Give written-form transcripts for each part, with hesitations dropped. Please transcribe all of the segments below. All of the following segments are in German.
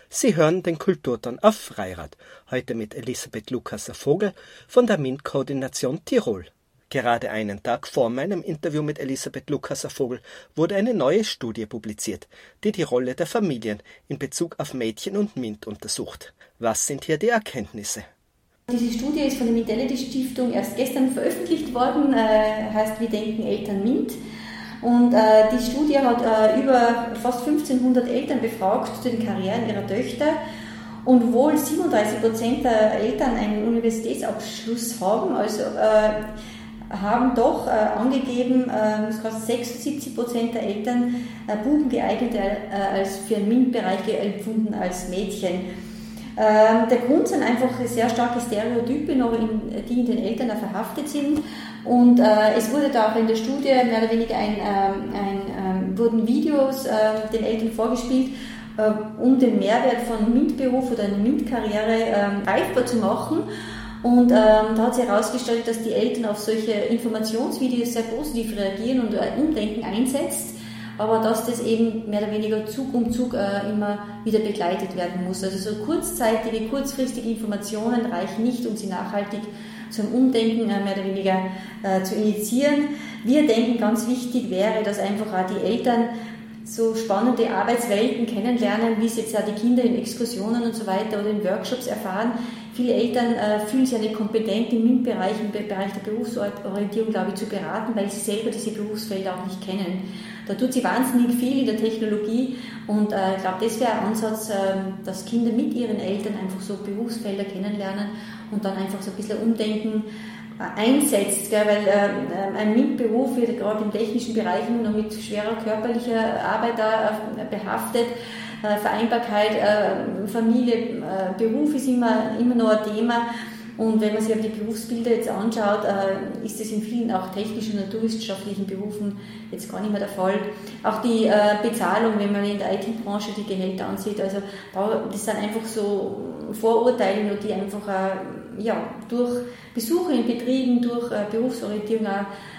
Sie hören den Kulturton auf Freirad, heute mit Elisabeth Lukasser-Vogel von der MINT-Koordination Tirol. Gerade einen Tag vor meinem Interview mit Elisabeth Lukasser-Vogel wurde eine neue Studie publiziert, die die Rolle der Familien in Bezug auf Mädchen und MINT untersucht. Was sind hier die Erkenntnisse? Diese Studie ist von der Mintelity-Stiftung erst gestern veröffentlicht worden, heißt Wir denken Eltern MINT. Und die Studie hat über fast 1500 Eltern befragt zu den Karrieren ihrer Töchter. Und wohl 37% der Eltern einen Universitätsabschluss haben, also haben doch angegeben, 76% der Eltern Buben geeignet als für den MINT-Bereich empfunden als Mädchen. Der Grund sind einfach sehr starke Stereotype, noch die in den Eltern verhaftet sind. Und es wurde da auch in der Studie mehr oder weniger wurden Videos den Eltern vorgespielt, um den Mehrwert von MINT-Beruf oder einer MINT-Karriere greifbar zu machen. Und da hat sich herausgestellt, dass die Eltern auf solche Informationsvideos sehr positiv reagieren und Umdenken einsetzt, aber dass das eben mehr oder weniger Zug um Zug immer wieder begleitet werden muss. Also so kurzzeitige, kurzfristige Informationen reichen nicht, um sie nachhaltig zum Umdenken mehr oder weniger zu initiieren. Wir denken, ganz wichtig wäre, dass einfach auch die Eltern so spannende Arbeitswelten kennenlernen, wie es jetzt auch die Kinder in Exkursionen und so weiter oder in Workshops erfahren. Viele Eltern fühlen sich ja nicht kompetent im MINT-Bereich, im Bereich der Berufsorientierung, glaube ich, zu beraten, weil sie selber diese Berufsfelder auch nicht kennen. Da tut sie wahnsinnig viel in der Technologie und ich glaube, das wäre ein Ansatz, dass Kinder mit ihren Eltern einfach so Berufsfelder kennenlernen und dann einfach so ein bisschen Umdenken einsetzt, gell, weil ein MINT-Beruf wird gerade im technischen Bereich immer noch mit schwerer körperlicher Arbeit behaftet. Vereinbarkeit, Familie, Beruf ist immer noch ein Thema. Und wenn man sich die Berufsbilder jetzt anschaut, ist das in vielen auch technischen und naturwissenschaftlichen Berufen jetzt gar nicht mehr der Fall. Auch die Bezahlung, wenn man in der IT-Branche die Gehälter ansieht, also das sind einfach so Vorurteile, die einfach durch Besuche in Betrieben, durch Berufsorientierung,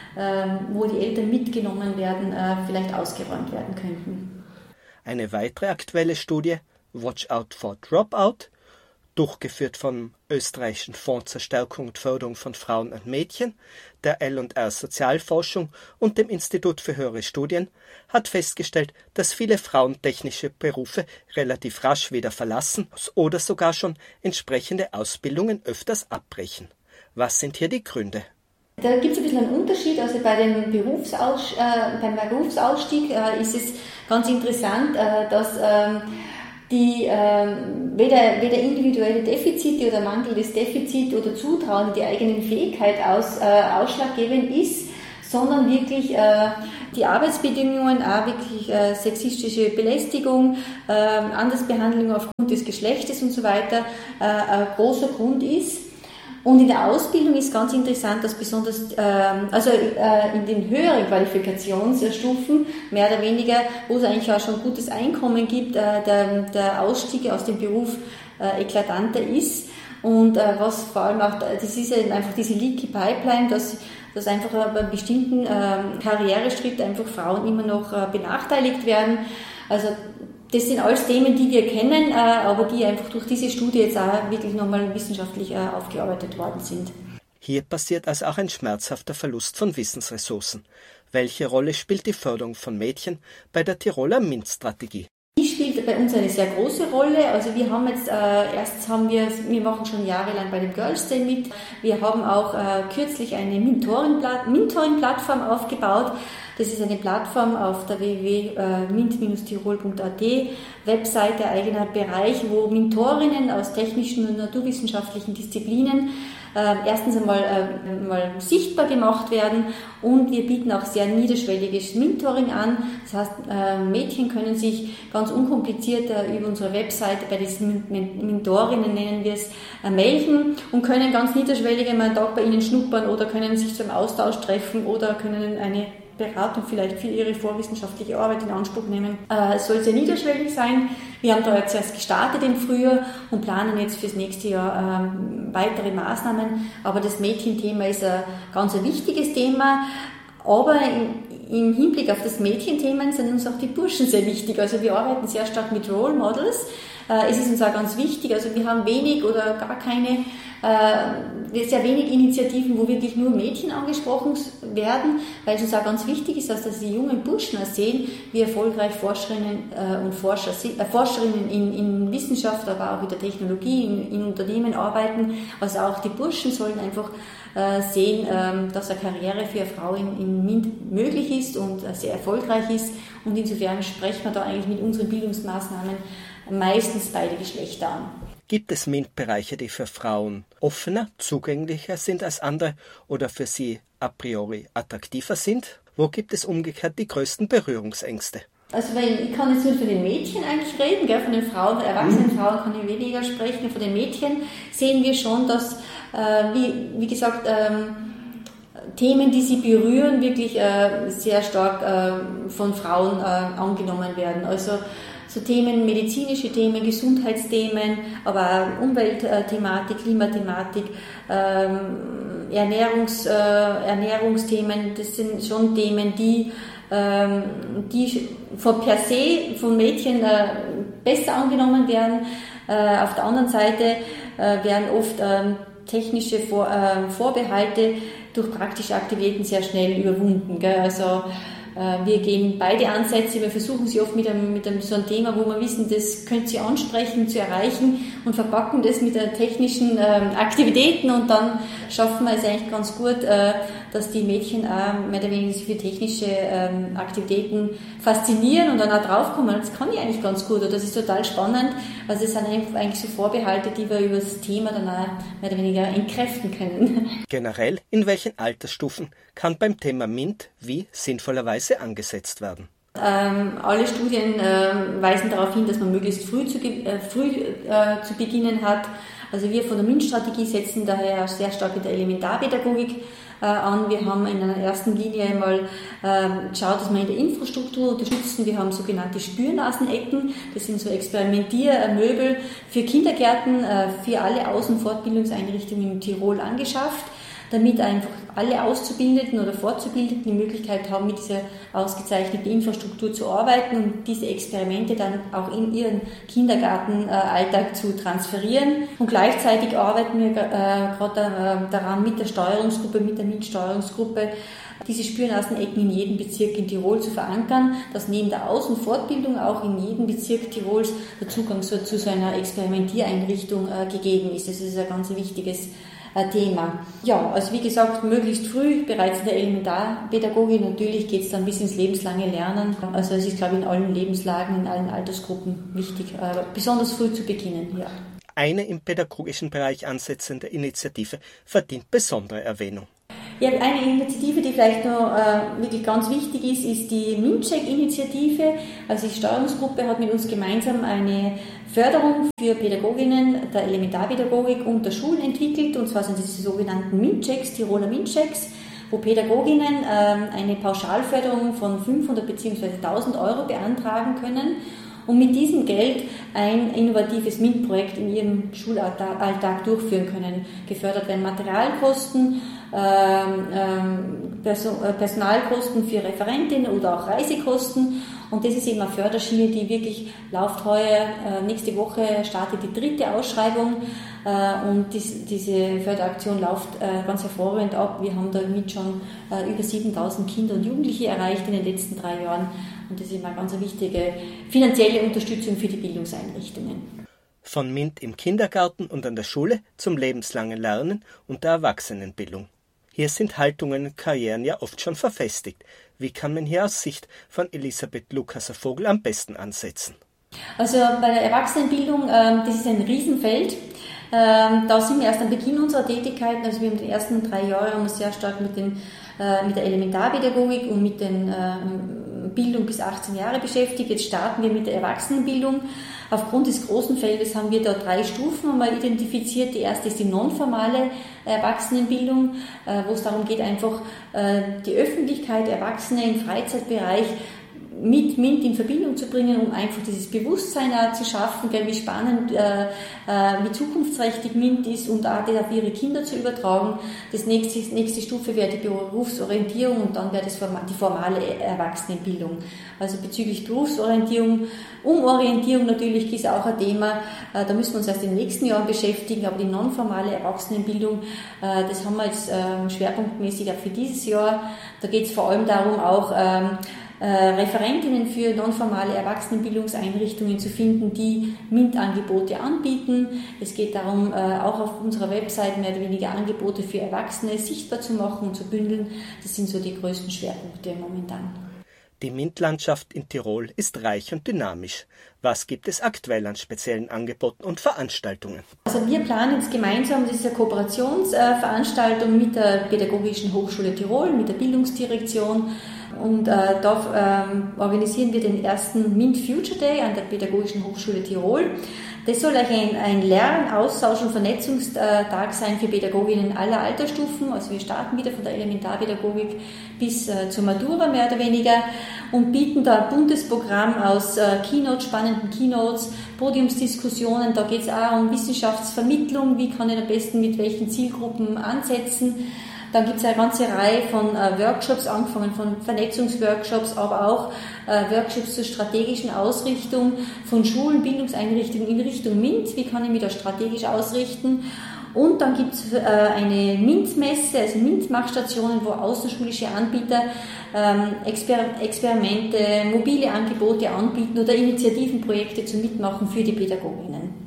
wo die Eltern mitgenommen werden, vielleicht ausgeräumt werden könnten. Eine weitere aktuelle Studie, Watch Out for Dropout, durchgeführt vom österreichischen Fonds zur Stärkung und Förderung von Frauen und Mädchen, der L&R Sozialforschung und dem Institut für höhere Studien, hat festgestellt, dass viele Frauen technische Berufe relativ rasch wieder verlassen oder sogar schon entsprechende Ausbildungen öfters abbrechen. Was sind hier die Gründe? Da gibt es ein bisschen einen Unterschied. Also beim Berufsausstieg ist es ganz interessant, dass weder individuelle Defizite oder mangelndes Defizit oder Zutrauen die eigenen Fähigkeit ausschlaggebend ist, sondern wirklich die Arbeitsbedingungen, auch wirklich sexistische Belästigung, Andersbehandlung aufgrund des Geschlechtes und so weiter ein großer Grund ist. Und in der Ausbildung ist ganz interessant, dass besonders in den höheren Qualifikationsstufen, mehr oder weniger, wo es eigentlich auch schon gutes Einkommen gibt, der Ausstieg aus dem Beruf eklatanter ist. Und was vor allem auch, das ist ja einfach diese Leaky Pipeline, dass einfach bei einem bestimmten Karriereschritt einfach Frauen immer noch benachteiligt werden. Also das sind alles Themen, die wir kennen, aber die einfach durch diese Studie jetzt auch wirklich nochmal wissenschaftlich aufgearbeitet worden sind. Hier passiert also auch ein schmerzhafter Verlust von Wissensressourcen. Welche Rolle spielt die Förderung von Mädchen bei der Tiroler MINT-Strategie? Die spielt bei uns eine sehr große Rolle. Also wir haben jetzt, wir machen schon jahrelang bei dem Girls Day mit. Wir haben auch kürzlich eine Mentoring-Plattform aufgebaut. Das ist eine Plattform auf der www.mint-tirol.at, Webseite, eigener Bereich, wo Mentorinnen aus technischen und naturwissenschaftlichen Disziplinen erstens einmal sichtbar gemacht werden und wir bieten auch sehr niederschwelliges Mentoring an. Das heißt, Mädchen können sich ganz unkompliziert über unsere Webseite bei diesen Mentorinnen, nennen wir es, melden und können ganz niederschwellig einmal einen Tag bei ihnen schnuppern oder können sich zum Austausch treffen oder können eine Beratung vielleicht für ihre vorwissenschaftliche Arbeit in Anspruch nehmen. Es soll sehr niederschwellig sein. Wir haben da jetzt erst gestartet im Frühjahr und planen jetzt fürs nächste Jahr weitere Maßnahmen. Aber das Mädchenthema ist ein ganz wichtiges Thema. Aber im Hinblick auf das Mädchenthema sind uns auch die Burschen sehr wichtig. Also wir arbeiten sehr stark mit Role Models. Es ist uns auch ganz wichtig, also wir haben wenig oder gar keine, sehr wenig Initiativen, wo wirklich nur Mädchen angesprochen werden, weil es uns auch ganz wichtig ist, dass die jungen Burschen sehen, wie erfolgreich Forscherinnen und Forscherinnen in Wissenschaft, aber auch in der Technologie, in Unternehmen arbeiten. Also auch die Burschen sollen einfach sehen, dass eine Karriere für eine Frau in MINT möglich ist und sehr erfolgreich ist. Und insofern sprechen wir da eigentlich mit unseren Bildungsmaßnahmen meistens beide Geschlechter an. Gibt es MINT-Bereiche, die für Frauen offener, zugänglicher sind als andere oder für sie a priori attraktiver sind? Wo gibt es umgekehrt die größten Berührungsängste? Also ich kann jetzt nur von den Mädchen eigentlich reden, gell? Von den Frauen, erwachsenen Frauen kann ich weniger sprechen. Von den Mädchen sehen wir schon, dass, wie gesagt, Themen, die sie berühren, wirklich sehr stark von Frauen angenommen werden. Also so Themen, medizinische Themen, Gesundheitsthemen, aber auch Umweltthematik, Klimathematik, Ernährungsthemen, das sind schon Themen, die von per se von Mädchen besser angenommen werden. Auf der anderen Seite werden oft technische Vorbehalte durch praktische Aktivitäten sehr schnell überwunden. Gell? Also wir gehen beide Ansätze, wir versuchen sie oft mit so einem Thema, wo wir wissen, das könnte sie ansprechen, zu erreichen und verpacken das mit technischen Aktivitäten und dann schaffen wir es eigentlich ganz gut, dass die Mädchen auch mehr oder weniger sich für technische Aktivitäten faszinieren und dann auch draufkommen, das kann ich eigentlich ganz gut oder das ist total spannend. Also es sind eigentlich so Vorbehalte, die wir über das Thema dann auch mehr oder weniger entkräften können. Generell, in welchen Altersstufen kann beim Thema MINT wie sinnvollerweise angesetzt werden? Alle Studien weisen darauf hin, dass man möglichst früh zu beginnen hat. Also wir von der MINT-Strategie setzen daher sehr stark in der Elementarpädagogik an. Wir haben in einer ersten Linie einmal geschaut, dass wir in der Infrastruktur unterstützen. Wir haben sogenannte Spürnasenecken. Das sind so Experimentiermöbel für Kindergärten, für alle Außenfortbildungseinrichtungen in Tirol angeschafft, damit einfach alle Auszubildenden oder Fortzubildenden die Möglichkeit haben, mit dieser ausgezeichneten Infrastruktur zu arbeiten und diese Experimente dann auch in ihren Kindergartenalltag zu transferieren. Und gleichzeitig arbeiten wir gerade daran mit der Steuerungsgruppe, mit der MINT-Steuerungsgruppe, diese Spürnasenecken in jedem Bezirk in Tirol zu verankern, dass neben der Außenfortbildung auch in jedem Bezirk Tirols der Zugang zu so einer Experimentiereinrichtung gegeben ist. Das ist ein ganz wichtiges Thema. Ja, also wie gesagt, möglichst früh, bereits in der Elementarpädagogik, natürlich geht es dann bis ins lebenslange Lernen. Also es ist, glaube ich, in allen Lebenslagen, in allen Altersgruppen wichtig, besonders früh zu beginnen. Ja. Eine im pädagogischen Bereich ansetzende Initiative verdient besondere Erwähnung. Ja, eine Initiative, die vielleicht noch wirklich ganz wichtig ist die MINT-Check-Initiative. Also die Steuerungsgruppe hat mit uns gemeinsam eine Förderung für Pädagoginnen der Elementarpädagogik und der Schulen entwickelt. Und zwar sind diese sogenannten MINT-Checks, Tiroler MINT-Checks, wo Pädagoginnen eine Pauschalförderung von 500 bzw. 1.000 Euro beantragen können und mit diesem Geld ein innovatives MINT-Projekt in ihrem Schulalltag durchführen können. Gefördert werden Materialkosten, Personalkosten für Referentinnen oder auch Reisekosten. Und das ist eben eine Förderschiene, die wirklich läuft heuer. Nächste Woche startet die 3. Ausschreibung und diese Förderaktion läuft ganz hervorragend ab. Wir haben damit schon über 7.000 Kinder und Jugendliche erreicht in den letzten 3 Jahren. Und das ist immer eine ganz wichtige finanzielle Unterstützung für die Bildungseinrichtungen. Von MINT im Kindergarten und an der Schule zum lebenslangen Lernen und der Erwachsenenbildung. Hier sind Haltungen und Karrieren ja oft schon verfestigt. Wie kann man hier aus Sicht von Elisabeth Lukaser-Vogel am besten ansetzen? Also bei der Erwachsenenbildung, das ist ein Riesenfeld. Da sind wir erst am Beginn unserer Tätigkeiten. Also wir haben die ersten 3 Jahre uns sehr stark mit der Elementarpädagogik und mit den Bildung bis 18 Jahre beschäftigt. Jetzt starten wir mit der Erwachsenenbildung. Aufgrund des großen Feldes haben wir da 3 Stufen einmal identifiziert. Die erste ist die nonformale Erwachsenenbildung, wo es darum geht, einfach die Öffentlichkeit, Erwachsene im Freizeitbereich mit MINT in Verbindung zu bringen, um einfach dieses Bewusstsein zu schaffen, wie spannend, wie zukunftsträchtig MINT ist und auch das auf ihre Kinder zu übertragen. Das nächste Stufe wäre die Berufsorientierung und dann wäre das die formale Erwachsenenbildung. Also bezüglich Berufsorientierung, Umorientierung natürlich ist auch ein Thema, da müssen wir uns erst in den nächsten Jahren beschäftigen, aber die nonformale Erwachsenenbildung, das haben wir jetzt schwerpunktmäßig auch für dieses Jahr. Da geht es vor allem darum, auch Referentinnen für nonformale Erwachsenenbildungseinrichtungen zu finden, die MINT-Angebote anbieten. Es geht darum, auch auf unserer Website mehr oder weniger Angebote für Erwachsene sichtbar zu machen und zu bündeln. Das sind so die größten Schwerpunkte momentan. Die MINT-Landschaft in Tirol ist reich und dynamisch. Was gibt es aktuell an speziellen Angeboten und Veranstaltungen? Also wir planen jetzt gemeinsam diese Kooperationsveranstaltung mit der Pädagogischen Hochschule Tirol, mit der Bildungsdirektion. Und da organisieren wir den ersten MINT Future Day an der Pädagogischen Hochschule Tirol. Das soll ein Lern-, Austausch- und Vernetzungstag sein für Pädagoginnen aller Altersstufen. Also wir starten wieder von der Elementarpädagogik bis zur Matura mehr oder weniger und bieten da ein buntes Programm aus Keynotes, spannenden Keynotes, Podiumsdiskussionen. Da geht es auch um Wissenschaftsvermittlung, wie kann ich am besten mit welchen Zielgruppen ansetzen. Dann gibt es eine ganze Reihe von Workshops, angefangen von Vernetzungsworkshops, aber auch Workshops zur strategischen Ausrichtung von Schulen, Bildungseinrichtungen in Richtung MINT. Wie kann ich mich da strategisch ausrichten? Und dann gibt es eine MINT-Messe, also MINT-Machstationen, wo außerschulische Anbieter Experimente, mobile Angebote anbieten oder Initiativenprojekte zum Mitmachen für die Pädagoginnen.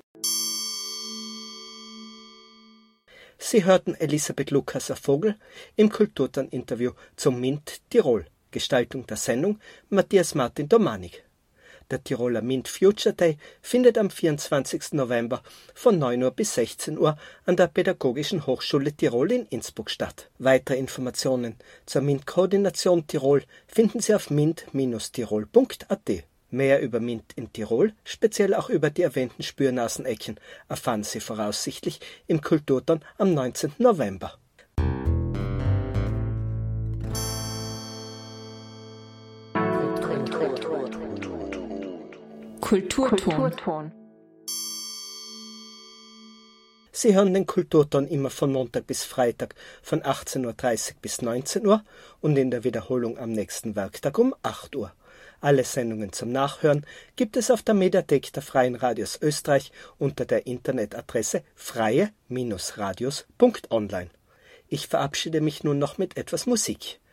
Sie hörten Elisabeth Lukasser-Vogel im Kulturton-Interview zum MINT Tirol. Gestaltung der Sendung Matthias Martin Domanik. Der Tiroler MINT Future Day findet am 24. November von 9 Uhr bis 16 Uhr an der Pädagogischen Hochschule Tirol in Innsbruck statt. Weitere Informationen zur MINT-Koordination Tirol finden Sie auf mint-tirol.at. Mehr über MINT in Tirol, speziell auch über die erwähnten Spürnasenecken, erfahren Sie voraussichtlich im Kulturton am 19. November. Kulturton. Sie hören den Kulturton immer von Montag bis Freitag von 18.30 Uhr bis 19 Uhr und in der Wiederholung am nächsten Werktag um 8 Uhr. Alle Sendungen zum Nachhören gibt es auf der Mediathek der Freien Radios Österreich unter der Internetadresse freie-radios.online. Ich verabschiede mich nun noch mit etwas Musik.